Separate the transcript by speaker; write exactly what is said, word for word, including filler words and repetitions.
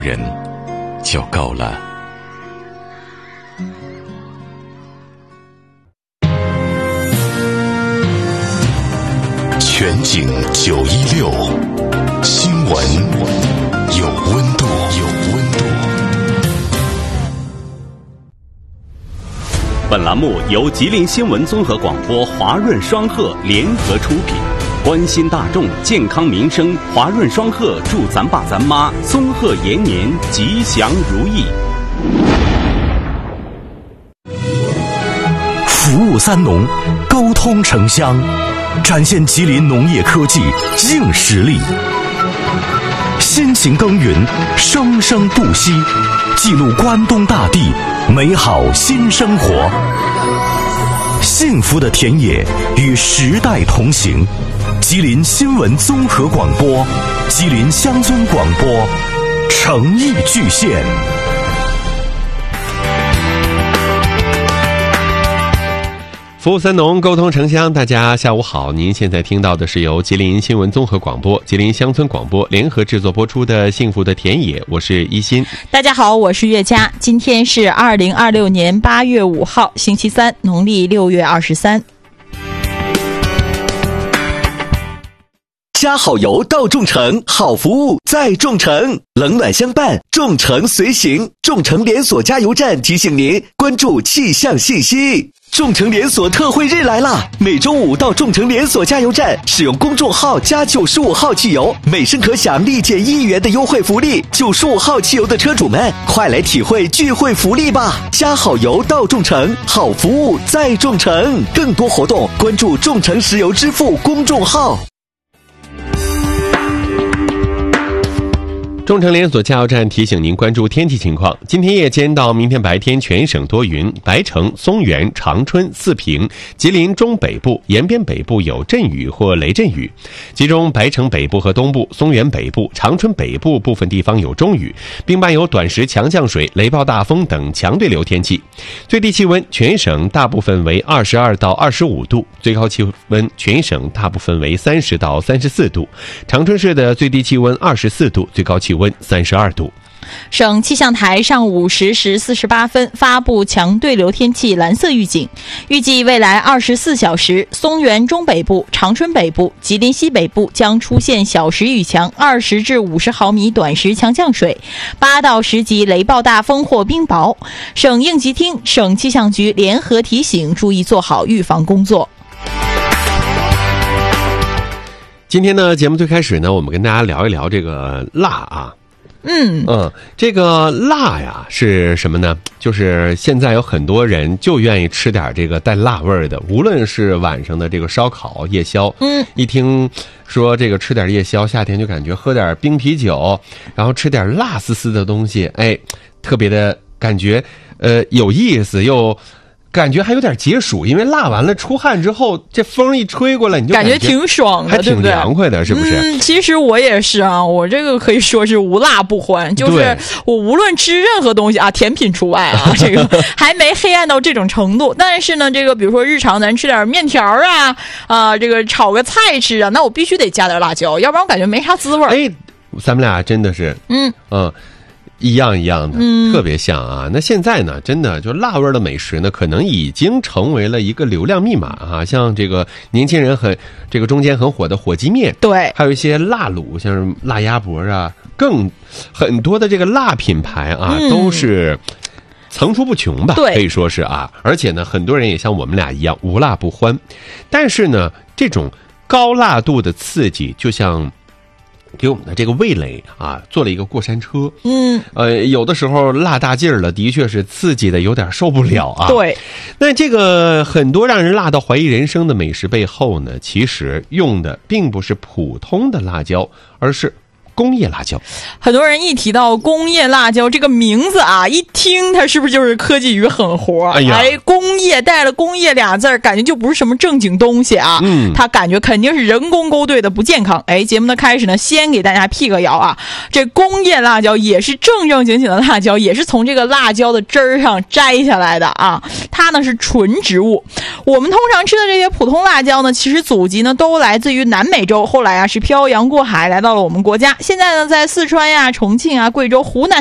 Speaker 1: 人就够了。全景九一六，新闻有温度，有温度。
Speaker 2: 本栏目由吉林新闻综合广播、华润双鹤联合出品，关心大众健康民生，华润双鹤祝咱爸咱妈松鹤延年，吉祥如意。
Speaker 3: 服务三农，沟通城乡，展现吉林农业科技硬实力。辛勤耕耘，生生不息，记录关东大地美好新生活。幸福的田野与时代同行。吉林新闻综合广播，吉林乡村广播，诚意巨献。
Speaker 4: 服务三农，沟通城乡，大家下午好。您现在听到的是由吉林新闻综合广播、吉林乡村广播联合制作播出的《幸福的田野》，我是一心。
Speaker 5: 大家好，我是月佳。今天是二零二六年八月五号，星期三，农历六月二十三。
Speaker 3: 加好油到众诚，好服务在众诚，冷暖相伴，众诚随行。众诚连锁加油站提醒您关注气象信息。众诚连锁特惠日来啦！每周五到众诚连锁加油站，使用公众号加九十五号汽油，每升可享立减一元的优惠福利。九十五号汽油的车主们，快来体会聚会福利吧！加好油到众诚，好服务在众诚。更多活动关注众诚石油支付公众号。
Speaker 4: 众诚连锁加油站提醒您关注天气情况。今天夜间到明天白天全省多云，白城、松原、长春、四平、吉林中北部、延边北部有阵雨或雷阵雨，其中白城北部和东部、松原北部、长春北部部分地方有中雨，并伴有短时强降水、雷暴大风等强对流天气。最低气温全省大部分为二十二到二十五度，最高气温全省大部分为三十到三十四度。长春市的最低气温二十四度，最高气温三十二度。
Speaker 5: 省气象台上午十时四十八分发布强对流天气蓝色预警，预计未来二十四小时，松原中北部、长春北部、吉林西北部将出现小时雨强二十至五十毫米短时强降水，八到十级雷暴大风或冰雹。省应急厅、省气象局联合提醒，注意做好预防工作。
Speaker 4: 今天呢，节目最开始呢，我们跟大家聊一聊这个辣啊。
Speaker 5: 嗯
Speaker 4: 嗯，这个辣呀是什么呢？就是现在有很多人就愿意吃点这个带辣味儿的，无论是晚上的这个烧烤夜宵，
Speaker 5: 嗯，
Speaker 4: 一听说这个吃点夜宵，夏天就感觉喝点冰啤酒，然后吃点辣丝丝的东西，哎，特别的感觉呃有意思又。感觉还有点解暑，因为辣完了出汗之后，这风一吹过来，你就
Speaker 5: 感觉挺爽的，
Speaker 4: 还挺凉快的，是不是？
Speaker 5: 嗯，其实我也是啊，我这个可以说是无辣不欢，就是我无论吃任何东西啊，甜品除外啊，这个还没黑暗到这种程度。但是呢，这个比如说日常咱吃点面条啊，啊，这个炒个菜吃啊，那我必须得加点辣椒，要不然我感觉没啥滋味。
Speaker 4: 哎，咱们俩真的是，嗯嗯。一样一样的，
Speaker 5: 嗯，
Speaker 4: 特别像啊。那现在呢，真的就辣味的美食呢，可能已经成为了一个流量密码啊。像这个年轻人很这个中间很火的火鸡面，
Speaker 5: 对，
Speaker 4: 还有一些辣卤，像是辣鸭脖啊，更很多的这个辣品牌啊，嗯、都是层出不穷吧，可以说是啊。而且呢，很多人也像我们俩一样无辣不欢，但是呢，这种高辣度的刺激，就像。给我们的这个味蕾啊做了一个过山车，
Speaker 5: 嗯，
Speaker 4: 呃，有的时候辣大劲儿了，的确是刺激的有点受不了啊。
Speaker 5: 对，
Speaker 4: 那这个很多让人辣到怀疑人生的美食背后呢，其实用的并不是普通的辣椒，而是工业辣椒。
Speaker 5: 很多人一提到工业辣椒这个名字啊，一听它是不是就是科技与狠活？哎呀，哎，工业带了工业俩字儿，感觉就不是什么正经东西啊。嗯，它感觉肯定是人工勾兑的，不健康。哎，节目的开始呢，先给大家辟个谣啊，这工业辣椒也是正正经经的辣椒，也是从这个辣椒的汁儿上摘下来的啊。它呢是纯植物。我们通常吃的这些普通辣椒呢，其实祖籍呢都来自于南美洲，后来啊是漂洋过海来到了我们国家。 现在呢，在四川呀、重庆啊、贵州、湖南